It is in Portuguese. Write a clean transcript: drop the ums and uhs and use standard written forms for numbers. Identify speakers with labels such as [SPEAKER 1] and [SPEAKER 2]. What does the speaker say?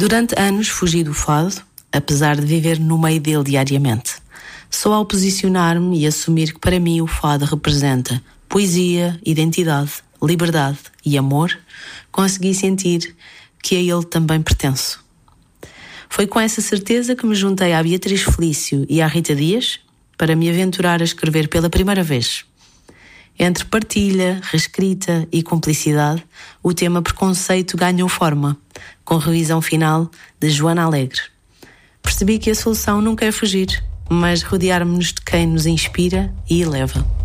[SPEAKER 1] Durante anos fugi do fado, apesar de viver no meio dele diariamente. Só ao posicionar-me e assumir que para mim o fado representa poesia, identidade, liberdade e amor, consegui sentir que a ele também pertenço. Foi com essa certeza que me juntei à Beatriz Felício e à Rita Dias para me aventurar a escrever pela primeira vez. Entre partilha, reescrita e cumplicidade, o tema preconceito ganhou forma, com revisão final de Joana Alegre. Percebi que a solução nunca é fugir, mas rodear-nos de quem nos inspira e eleva.